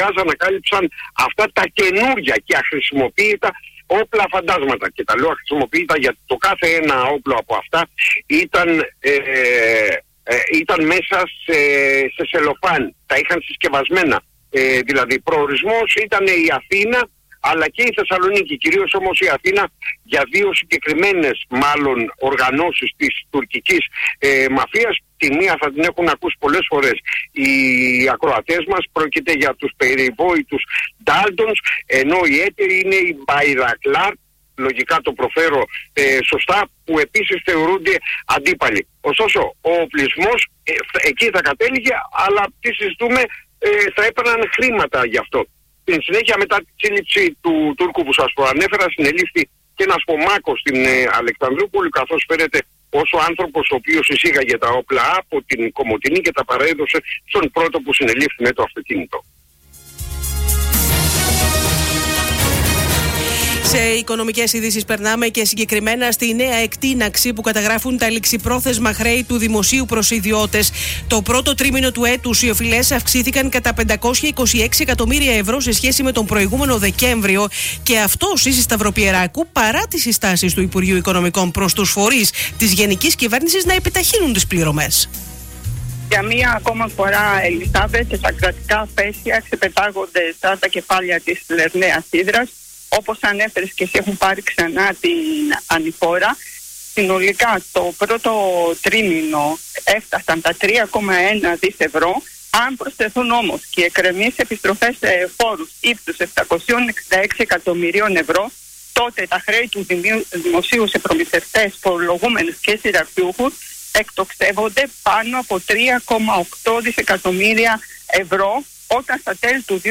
ανακάλυψαν αυτά τα καινούργια και αχρησιμοποιητά όπλα φαντάσματα. Και τα λέω αχρησιμοποιητά γιατί το κάθε ένα όπλο από αυτά ήταν μέσα σε σελοφάν. Τα είχαν συσκευασμένα. Δηλαδή προορισμός ήταν η Αθήνα αλλά και η Θεσσαλονίκη. Κυρίως όμως η Αθήνα για δύο συγκεκριμένες μάλλον οργανώσεις της τουρκικής μαφίας. Τη μία θα την έχουν ακούσει πολλές φορές οι ακροατές μας. Πρόκειται για τους περιβόητους Ντάλτονς, ενώ η έτερη είναι η Μπαϊρακλάρ, λογικά το προφέρω σωστά, που επίσης θεωρούνται αντίπαλοι. Ωστόσο ο οπλισμός εκεί θα κατέληγε, αλλά τι συζητούμε, θα έπαιρναν χρήματα γι' αυτό. Στην συνέχεια, μετά τη σύλληψη του Τούρκου που σας προανέφερα, συνελήφθη και ένας Πομάκος στην Αλεξανδρούπολη, καθώς φαίνεται ως ο άνθρωπος ο οποίος εισήγαγε τα όπλα από την Κομοτηνή και τα παρέδωσε στον πρώτο που συνελήφθη με το αυτοκίνητο. Σε οικονομικές ειδήσεις περνάμε και συγκεκριμένα στη νέα εκτείναξη που καταγράφουν τα ληξιπρόθεσμα χρέη του δημοσίου προς ιδιώτες. Το πρώτο τρίμηνο του έτους οι οφειλές αυξήθηκαν κατά 526 εκατομμύρια ευρώ σε σχέση με τον προηγούμενο Δεκέμβριο, και αυτό Σύση Σταυροπιεράκου παρά τις συστάσεις του Υπουργείου Οικονομικών προς τους φορείς της Γενικής Κυβέρνησης να επιταχύνουν τις πληρωμές. Για μία ακόμα φορά, Ελισάβετ, τα κρατικά απέσια ξεπετάγονται στα τα κεφάλια της Λερναίας Ύδρας. Όπως ανέφερες και εσύ, έχουν πάρει ξανά την ανηφόρα. Συνολικά το πρώτο τρίμηνο έφτασαν τα 3,1 δις ευρώ. Αν προσθεθούν όμως και οι εκκρεμείς επιστροφές φόρους ύψους 766 εκατομμυρίων ευρώ, τότε τα χρέη του δημοσίου σε προμηθευτές, φορολογούμενους και συνταξιούχους εκτοξεύονται πάνω από 3,8 δισεκατομμύρια ευρώ, όταν στα τέλη του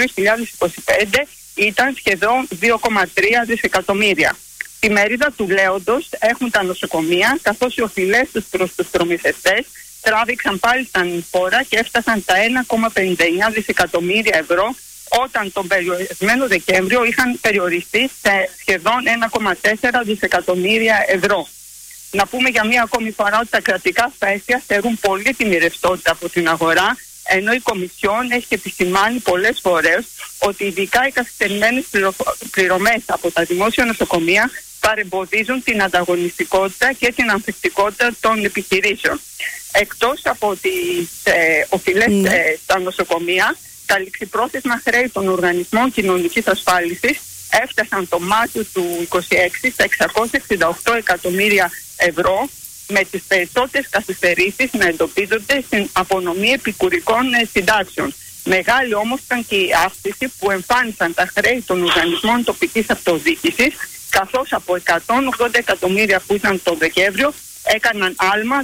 2025 ήταν σχεδόν 2,3 δισεκατομμύρια. Τη μερίδα του λέοντος έχουν τα νοσοκομεία, καθώς οι οφειλές τους προς τους προμηθευτές τράβηξαν πάλι στα ανηφόρα και έφτασαν τα 1,59 δισεκατομμύρια ευρώ, όταν τον περιορισμένο Δεκέμβριο είχαν περιοριστεί σε σχεδόν 1,4 δισεκατομμύρια ευρώ. Να πούμε για μία ακόμη φορά ότι τα κρατικά σπέσια στερούν πολύτιμη ρευστότητα από την αγορά, ενώ η Κομισιόν έχει επισημάνει πολλές φορές ότι ειδικά οι καθυστερημένες πληρωμές από τα δημόσια νοσοκομεία παρεμποδίζουν την ανταγωνιστικότητα και την ανθεκτικότητα των επιχειρήσεων. Εκτός από τις οφειλές στα νοσοκομεία, τα ληξιπρόθεσμα χρέη των οργανισμών κοινωνικής ασφάλισης έφτασαν το Μάρτιο του 2026 στα 668 εκατομμύρια ευρώ, με τις περισσότερες καθυστερήσεις να εντοπίζονται στην απονομή επικουρικών συντάξεων. Μεγάλη όμως ήταν και η αύξηση που εμφάνισαν τα χρέη των οργανισμών τοπικής αυτοδιοίκησης, καθώς από 180 εκατομμύρια που ήταν το Δεκέμβριο έκαναν άλμα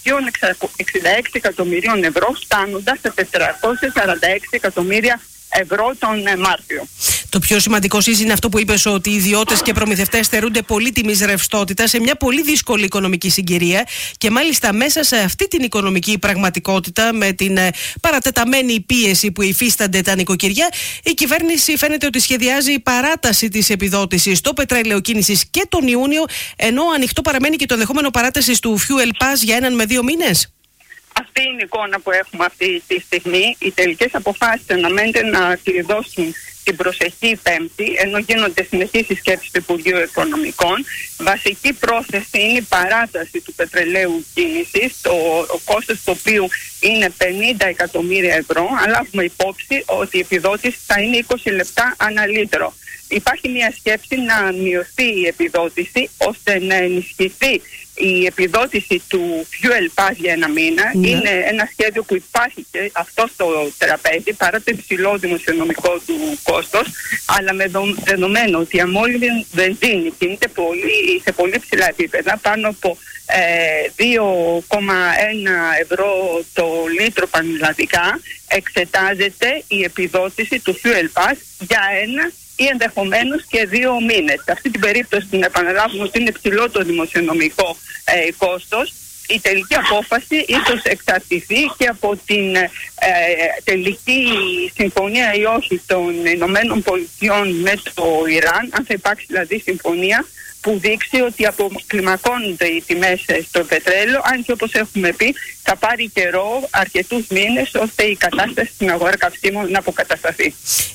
266 εκατομμυρίων ευρώ, φτάνοντας σε 446 εκατομμύρια ευρώ τον Μάρτιο. Το πιο σημαντικό είναι αυτό που είπες, ότι οι ιδιώτες και προμηθευτές στερούνται πολύτιμης ρευστότητα σε μια πολύ δύσκολη οικονομική συγκυρία, και μάλιστα μέσα σε αυτή την οικονομική πραγματικότητα, με την παρατεταμένη πίεση που υφίστανται τα νοικοκυριά, η κυβέρνηση φαίνεται ότι σχεδιάζει παράταση της επιδότησης στο πετρέλαιο κίνησης και τον Ιούνιο, ενώ ανοιχτό παραμένει και το ενδεχόμενο παράτασης του Fuel Pass για 1 με 2 μήνες. Αυτή είναι η εικόνα που έχουμε αυτή τη στιγμή. Οι τελικές αποφάσεις αναμένεται να κλειδώσουν την προσεχή Πέμπτη, ενώ γίνονται συνεχείς συσκέψεις του Υπουργείου Οικονομικών. Βασική πρόθεση είναι η παράταση του πετρελαίου κίνησης, ο κόστος του οποίου είναι 50 εκατομμύρια ευρώ, αλλά λάβουμε υπόψη ότι η επιδότηση θα είναι 20 λεπτά ανά λίτρο. Υπάρχει μια σκέψη να μειωθεί η επιδότηση, ώστε να ενισχυθεί η επιδότηση του Fuel Pass για 1 μήνα. Είναι ένα σχέδιο που υπάρχει και αυτό στο τραπέζι, παρά το υψηλό δημοσιονομικό του κόστος, αλλά με δεδομένο ότι η αμμόλυνη βενζίνη κινείται σε πολύ ψηλά επίπεδα, πάνω από 2,1 ευρώ το λίτρο πανελλαδικά, εξετάζεται η επιδότηση του Fuel Pass για 1 ή ενδεχομένως και 2 μήνες. Σε αυτή την περίπτωση, να επαναλάβουμε ότι είναι ψηλό το δημοσιονομικό κόστος, η τελική απόφαση ίσως εξαρτηθεί και από την τελική συμφωνία ή όχι των Ηνωμένων Πολιτειών με το Ιράν, αν θα υπάρξει δηλαδή συμφωνία που δείξει ότι αποκλιμακώνονται οι τιμές στο πετρέλαιο, αν και όπως έχουμε πει θα πάρει καιρό, αρκετούς μήνες, ώστε η κατάσταση στην αγορά καυσίμων να αποκατασταθεί.